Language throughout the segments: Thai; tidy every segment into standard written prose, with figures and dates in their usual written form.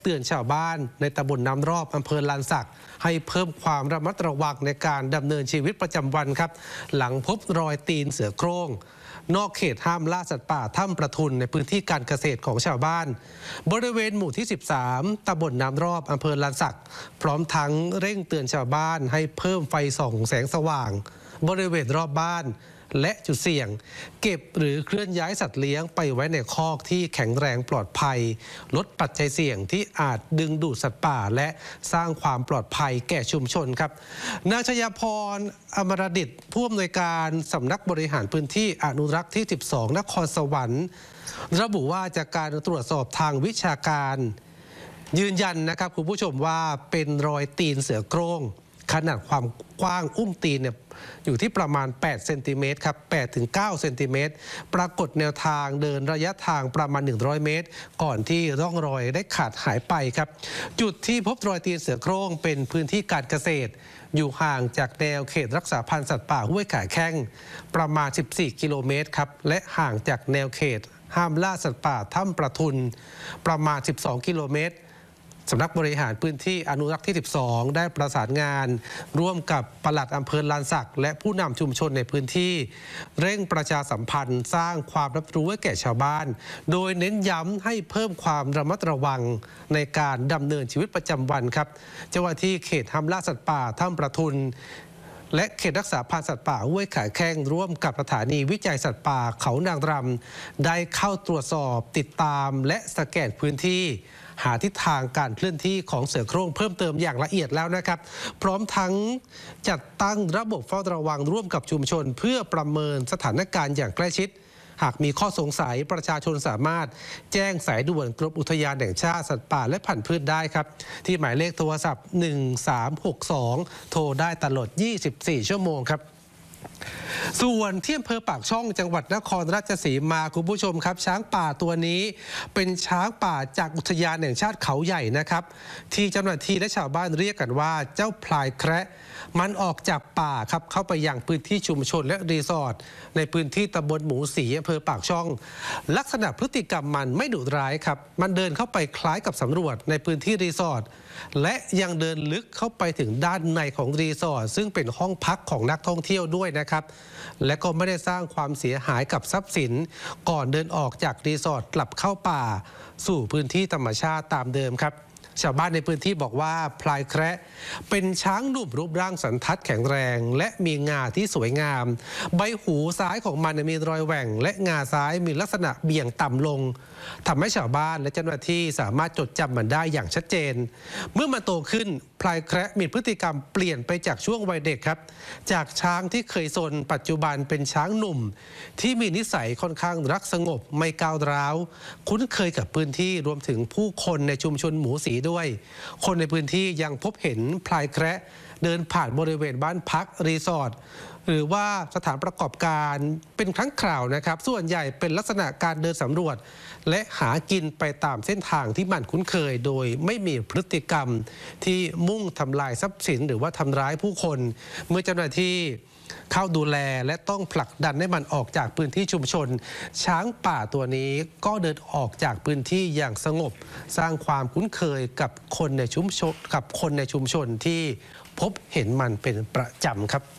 เตือนชาวบ้านในตำบลน้ำรอบอำเภอลานสักให้เพิ่มความระมัดระวังในการดำเนินชีวิตประจำวันครับหลังพบรอยตีนเสือโคร่งนอกเขตห้ามล่าสัตว์ป่าถ้ำประทุนในพื้นที่การเกษตรของชาวบ้านบริเวณหมู่ที่ 13 ตำบลน้ำรอบอำเภอลานสักพร้อมทั้งเร่งเตือนชาวบ้านให้เพิ่มไฟส่องแสงสว่างบริเวณรอบบ้านและจุดเสี่ยงเก็บหรือเคลื่อนย้ายสัตว์เลี้ยงไปไว้ในคอกที่แข็งแรงปลอดภัยลดปัจจัยเสี่ยงที่อาจดึงดูดสัตว์ป่าและสร้างความปลอดภัยแก่ชุมชนครับนางชยาพรอมรดิษฐ์ผู้อำนวยการสำนักบริหารพื้นที่อนุรักษ์ที่ 12 นครสวรรค์ระบุว่าจากการตรวจสอบทางวิชาการยืนยันนะครับคุณผู้ชมว่าเป็นรอยตีนเสือโคร่งขนาดความกว้างอุ้งตีนเนี่ยอยู่ที่ประมาณ8เซนติเมตรครับ8 ถึง 9 เซนติเมตรปรากฏแนวทางเดินระยะทางประมาณ100 เมตรก่อนที่ร่องรอยได้ขาดหายไปครับจุดที่พบรอยตีนเสือโคร่งเป็นพื้นที่การเกษตรอยู่ห่างจากแนวเขตรักษาพันธุ์สัตว์ป่าห้วยขาแข้งประมาณ14 กิโลเมตรครับและห่างจากแนวเขตห้ามล่าสัตว์ป่าถ้ำประทุนประมาณ12 กิโลเมตรสำนักบริหารพื้นที่อนุรักษ์ที่ 12 ได้ประสานงานร่วมกับปลัดอำเภอลานสักและผู้นำชุมชนในพื้นที่เร่งประชาสัมพันธ์สร้างความรับรู้ให้แก่ชาวบ้านโดยเน้นย้ำให้เพิ่มความระมัดระวังในการดำเนินชีวิตประจำวันครับเจ้าหน้าที่เขตห้ามล่าสัตว์ป่าถ้ำประทุนและเขตรักษาพันธุ์สัตว์ป่าห้วยขาแข้งร่วมกับสถานีวิจัยสัตว์ป่าเขานางรำได้เข้าตรวจสอบติดตามและสแกนพื้นที่หาทิศทางการเคลื่อนที่ของเสือโคร่งเพิ่มเติมอย่างละเอียดแล้วนะครับพร้อมทั้งจัดตั้งระบบเฝ้าระวังร่วมกับชุมชนเพื่อประเมินสถานการณ์อย่างใกล้ชิดหากมีข้อสงสัยประชาชนสามารถแจ้งสายด่วนกรมอุทยานแห่งชาติสัตว์ป่าและพันธุ์พืชได้ครับที่หมายเลขโทรศัพท์1362โทรได้ตลอด24 ชั่วโมงครับส่วนที่อำเภอปากช่องจังหวัดนครราชสีมาคุณผู้ชมครับช้างป่าตัวนี้เป็นช้างป่าจากอุทยานแห่งชาติเขาใหญ่นะครับที่เจ้าหน้าที่และชาวบ้านเรียกกันว่าเจ้าพลายแคระมันออกจากป่าครับเข้าไปยังพื้นที่ชุมชนและรีสอร์ทในพื้นที่ตำบลหมูสีอำเภอปากช่องลักษณะพฤติกรรมมันไม่ดุร้ายครับมันเดินเข้าไปคล้ายกับสำรวจในพื้นที่รีสอร์ทและยังเดินลึกเข้าไปถึงด้านในของรีสอร์ทซึ่งเป็นห้องพักของนักท่องเที่ยวด้วยนะครับและก็ไม่ได้สร้างความเสียหายกับทรัพย์สินก่อนเดินออกจากรีสอร์ทกลับเข้าป่าสู่พื้นที่ธรรมชาติตามเดิมครับชาวบ้านในพื้นที่บอกว่าพลายแคระเป็นช้างหนุ่มรูปร่างสันทัดแข็งแรงและมีงาที่สวยงามใบหูซ้ายของมันมีรอยแหว่งและงาซ้ายมีลักษณะเบี่ยงต่ำลงทำให้ชาวบ้านและเจ้าหน้าที่สามารถจดจำมันได้อย่างชัดเจนเมื่อมันโตขึ้นพลายแคระมีพฤติกรรมเปลี่ยนไปจากช่วงวัยเด็กครับจากช้างที่เคยซนปัจจุบันเป็นช้างหนุ่มที่มีนิสัยค่อนข้างรักสงบไม่ก้าวร้าวคุ้นเคยกับพื้นที่รวมถึงผู้คนในชุมชนหมูสีด้วยคนในพื้นที่ยังพบเห็นพลายแคระเดินผ่านบริเวณบ้านพักรีสอร์ทหรือว่าสถานประกอบการเป็นครั้งคราวนะครับส่วนใหญ่เป็นลักษณะการเดินสำรวจและหากินไปตามเส้นทางที่มันคุ้นเคยโดยไม่มีพฤติกรรมที่มุ่งทำลายทรัพย์สินหรือว่าทำร้ายผู้คนเมื่อเจ้าหน้าที่เข้าดูแลและต้องผลักดันให้มันออกจากพื้นที่ชุมชนช้างป่าตัวนี้ก็เดินออกจากพื้นที่อย่างสงบสร้างความคุ้นเคยกับคนในชุมชนที่พบเห็นมันเป็นประจำครับ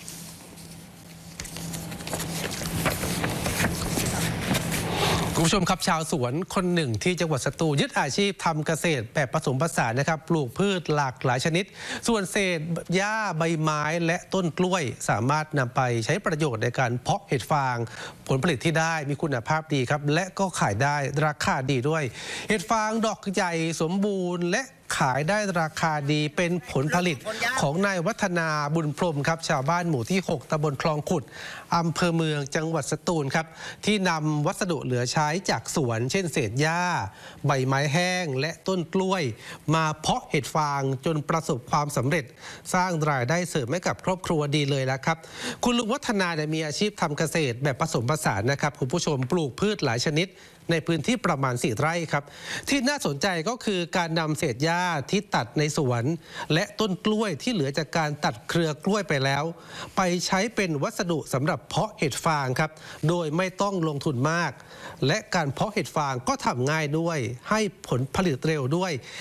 คุณผู้ชมครับชาวสวนคนหนึ่งที่จังหวัดสตูลยึดอาชีพทำเกษตรแบบผสมผสานนะครับปลูกพืชหลากหลายชนิดส่วนเศษหญ้าใบไม้และต้นกล้วยสามารถนำไปใช้ประโยชน์ในการเพาะเห็ดฟางผลผลิตที่ได้มีคุณภาพดีครับและก็ขายได้ราคาดีด้วยเห็ดฟางดอกใหญ่สมบูรณ์และขายได้ราคาดีเป็นผลผลิตของนายวัฒนาบุญพรหมครับชาวบ้านหมู่ที่ 6 ตำบลคลองขุดอำเภอเมืองจังหวัดสตูลครับที่นำวัสดุเหลือใช้จากสวนเช่นเศษหญ้าใบไม้แห้งและต้นกล้วยมาเพาะเห็ดฟางจนประสบความสำเร็จสร้างรายได้เสริมให้กับครอบครัวดีเลยนะครับคุณลุงวัฒนามีอาชีพทำเกษตรแบบผสมผสานนะครับคุณผู้ชมปลูกพืชหลายชนิดในพื้นที่ประมาณ4 ไร่ครับที่น่าสนใจก็คือการนำเศษหญ้าที่ตัดในสวนและต้นกล้วยที่เหลือจากการตัดเครือกล้วยไปแล้วไปใช้เป็นวัสดุสำหรับเพาะเห็ดฟางครับโดยไม่ต้องลงทุนมากและการเพาะเห็ดฟางก็ทำง่ายด้วยให้ผลผลิตเร็วด้วย